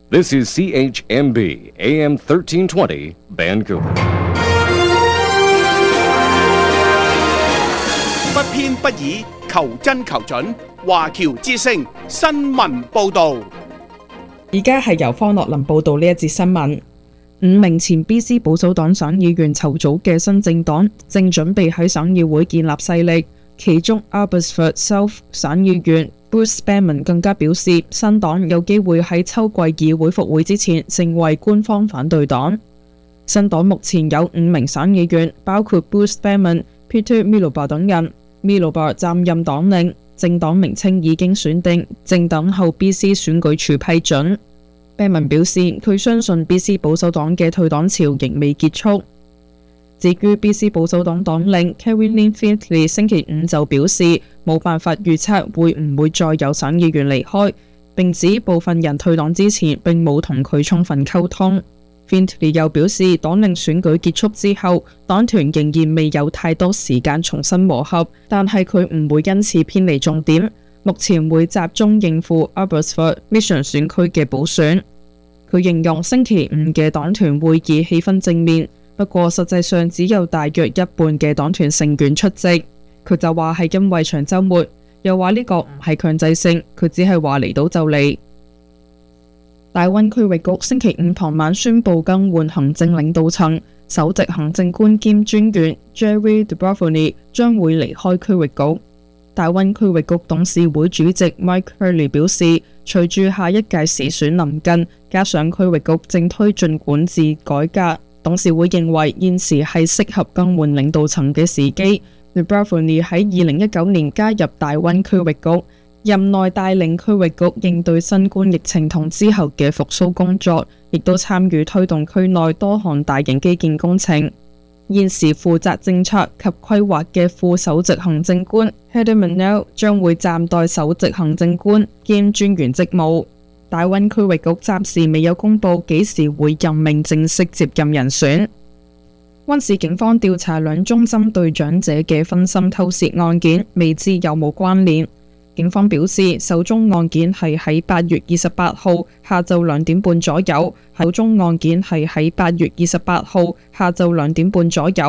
This is CHMB AM 1320 Vancouver。 不偏不倚，求真求準。華僑之聲新聞報導。 而家係由方樂林報導呢一節新聞。5名前 BC 保守黨省議員籌組嘅新政黨正準備喺省議會建立勢力，其中 Abbotsford South 省議員 Bruce Spellman 更加表示，新黨有機會喺秋季議會復會之前成為官方反對黨。新黨目前有5名省議員，包括 Bruce Spellman、Peter Milobar 等人。Milobar 擔任黨領，政黨名稱已經選定，正等候 BC 選舉處批准。Spellman 表示，佢相信 BC 保守黨嘅退黨潮仍未結束。至於 BC 保守黨黨領 Caroline Findlay 星期5就表示，冇辦法預測會唔會再有省議員離開，並指部分人退黨之前並冇同佢充分溝通。Findlay 又表示，黨領選舉結束之後，黨團仍然未有太多時間重新磨合，但係佢唔會因此偏離重點，目前會集中應付 Abbotsford Mission 選區嘅補選。佢形容星期5嘅黨團會議氣氛正面，不過實際上只有大約一半嘅黨團成員出席。佢就話係因為長週末，又話呢個唔係強制性，佢只係話嚟到就嚟。大溫區域局星期5傍晚宣布更換行政領導層，首席行政官兼專員 Jerry Dubrovny 將會離開區域局。大溫區域局董事會主席 Mike Hurley 表示，隨住下一屆時選臨近，加上區域局正推進管治改革，董事會認為現時係適合更換領導層嘅時機。Dubrovny 喺2019年加入大溫區域局，任內帶領區域局應對新冠疫情同之後嘅復甦工作，亦都參與推動區內多項大型基建工程。現時負責政策及規劃嘅副首席行政官 Heather Mannell 將會暫代首席行政官兼專員職務。大溫區域局暫時未有公布幾時會任命正式接任人選。溫市警方調查2宗針對長者嘅分心偷竊案件，未知有冇關聯。警方表示，首宗案件係喺8月28號下晝2點半左右，首宗案件係喺8月28號下晝2點半左右。